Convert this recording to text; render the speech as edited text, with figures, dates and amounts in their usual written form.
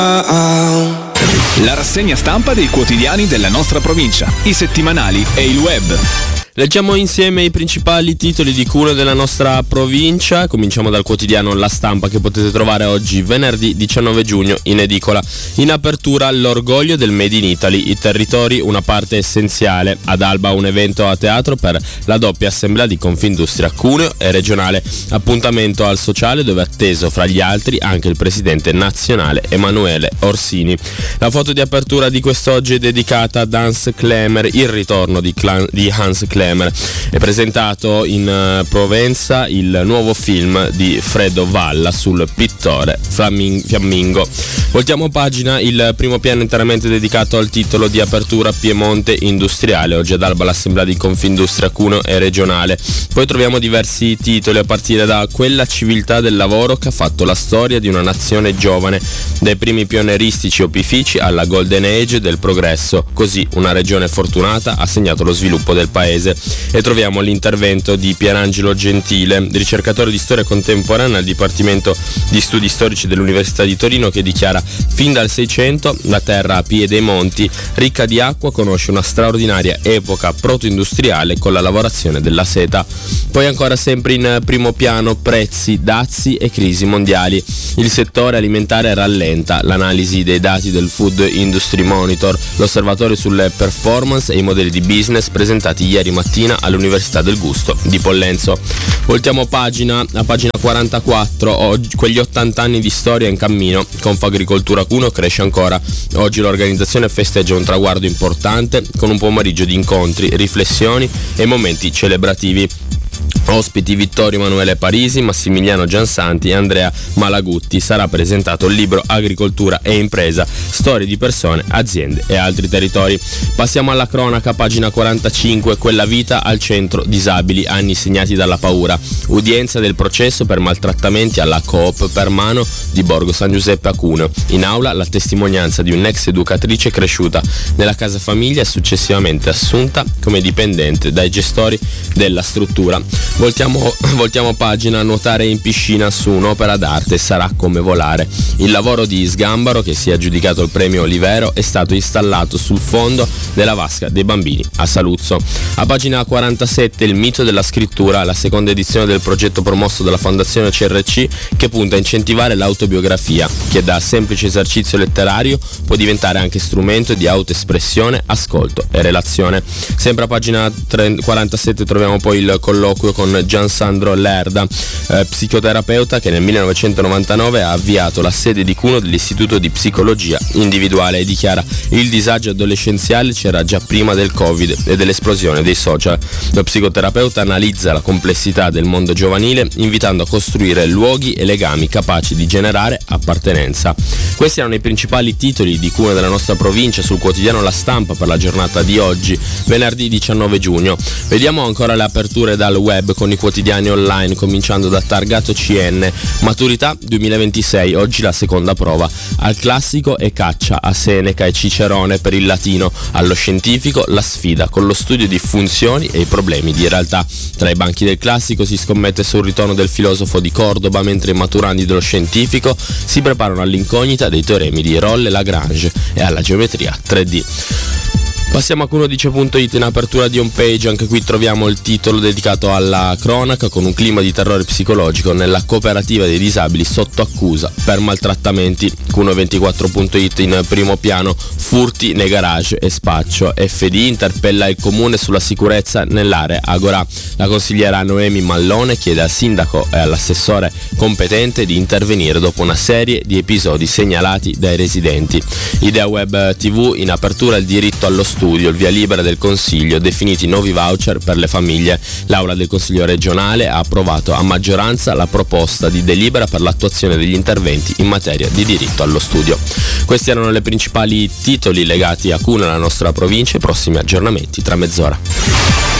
La rassegna stampa dei quotidiani della nostra provincia, i settimanali e il web. Leggiamo insieme i principali titoli di cura della nostra provincia. Cominciamo dal quotidiano La Stampa, che potete trovare oggi venerdì 19 giugno in edicola. In apertura l'orgoglio del Made in Italy, i territori una parte essenziale. Ad Alba un evento a teatro per la doppia assemblea di Confindustria Cuneo e regionale. Appuntamento al sociale dove è atteso fra gli altri anche il presidente nazionale Emanuele Orsini. La foto di apertura di quest'oggi è dedicata ad Hans Klemmer, il ritorno di Hans Klemmer. È presentato in Provenza il nuovo film di Fredo Valla sul pittore fiammingo. Voltiamo pagina, il primo piano interamente dedicato al titolo di apertura Piemonte industriale. Oggi ad Alba l'assemblea di Confindustria Cuneo e regionale. Poi troviamo diversi titoli a partire da Quella civiltà del lavoro che ha fatto la storia di una nazione giovane, dai primi pioneristici opifici alla golden age del progresso. Così una regione fortunata ha segnato lo sviluppo del paese. E troviamo l'intervento di Pierangelo Gentile, ricercatore di storia contemporanea al Dipartimento di Studi Storici dell'Università di Torino, che dichiara: fin dal 600 la terra a piede dei monti, ricca di acqua, conosce una straordinaria epoca proto-industriale con la lavorazione della seta. Poi ancora sempre in primo piano prezzi, dazi e crisi mondiali. Il settore alimentare rallenta, l'analisi dei dati del Food Industry Monitor, l'osservatorio sulle performance e i modelli di business presentati ieri mattina all'Università del Gusto di Pollenzo. Voltiamo pagina, a pagina 44, oggi, quegli 80 anni di storia in cammino. Confagricoltura Cuneo cresce ancora. Oggi l'organizzazione festeggia un traguardo importante con un pomeriggio di incontri, riflessioni e momenti celebrativi. Ospiti Vittorio Emanuele Parisi, Massimiliano Giansanti e Andrea Malagutti. Sarà presentato il libro Agricoltura e impresa, storie di persone, aziende e altri territori. Passiamo alla cronaca, pagina 45, quella vita al centro disabili, anni segnati dalla paura. Udienza del processo per maltrattamenti alla Coop per mano di Borgo San Giuseppe a Cuneo. In aula la testimonianza di un'ex educatrice cresciuta nella casa famiglia e successivamente assunta come dipendente dai gestori della struttura. Voltiamo pagina, nuotare in piscina su un'opera d'arte sarà come volare. Il lavoro di Sgambaro, che si è aggiudicato il premio Olivero, è stato installato sul fondo della vasca dei bambini a Saluzzo. A pagina 47 il mito della scrittura, la seconda edizione del progetto promosso dalla Fondazione CRC, che punta a incentivare l'autobiografia, che da semplice esercizio letterario può diventare anche strumento di autoespressione, ascolto e relazione. Sempre a pagina 47 troviamo poi il colloquio con Gian Sandro Lerda, psicoterapeuta che nel 1999 ha avviato la sede di Cuneo dell'Istituto di Psicologia Individuale e dichiara: il disagio adolescenziale c'era già prima del Covid e dell'esplosione dei social. Lo psicoterapeuta analizza la complessità del mondo giovanile invitando a costruire luoghi e legami capaci di generare appartenenza. Questi erano i principali titoli di Cuneo della nostra provincia sul quotidiano La Stampa per la giornata di oggi, venerdì 19 giugno. Vediamo ancora le aperture dal web con i quotidiani online, cominciando da Targato CN. Maturità 2026, oggi la seconda prova. Al classico e caccia a Seneca e Cicerone per il latino, allo scientifico la sfida con lo studio di funzioni e i problemi di realtà. Tra i banchi del classico si scommette sul ritorno del filosofo di Cordoba, mentre i maturandi dello scientifico si preparano all'incognita dei teoremi di Rolle e Lagrange e alla geometria 3D. Passiamo a cunodice.it in apertura di homepage, anche qui troviamo il titolo dedicato alla cronaca con un clima di terrore psicologico nella cooperativa dei disabili sotto accusa per maltrattamenti. Cuno24.it in primo piano, furti nei garage e spaccio. FD interpella il comune sulla sicurezza nell'area Agorà. La consigliera Noemi Mallone chiede al sindaco e all'assessore competente di intervenire dopo una serie di episodi segnalati dai residenti. Idea Web TV in apertura il diritto allo studio, il via libera del Consiglio, definiti nuovi voucher per le famiglie. L'Aula del Consiglio regionale ha approvato a maggioranza la proposta di delibera per l'attuazione degli interventi in materia di diritto allo studio. Questi erano i principali titoli legati a Cuneo, la nostra provincia. I prossimi aggiornamenti tra mezz'ora.